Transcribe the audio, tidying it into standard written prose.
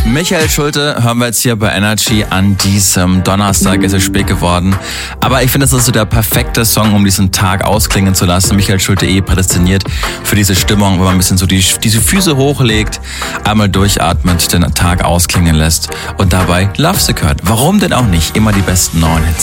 Michael Schulte hören wir jetzt hier bei Energy an diesem Donnerstag. Es ist spät geworden. Aber ich finde, das ist so der perfekte Song, um diesen Tag ausklingen zu lassen. Michael Schulte prädestiniert für diese Stimmung, wo man ein bisschen so diese Füße hochlegt, einmal durchatmet, den Tag ausklingen lässt und dabei Lovesick hört. Warum denn auch nicht? Immer die besten neuen Hits.